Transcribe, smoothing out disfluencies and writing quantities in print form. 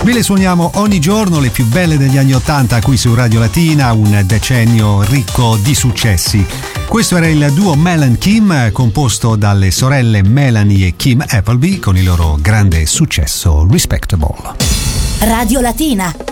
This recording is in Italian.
Ve le suoniamo ogni giorno, le più belle degli anni '80 qui su Radio Latina, un decennio ricco di successi. Questo era il duo Mel & Kim, composto dalle sorelle Melanie e Kim Appleby, con il loro grande successo Respectable. Radio Latina.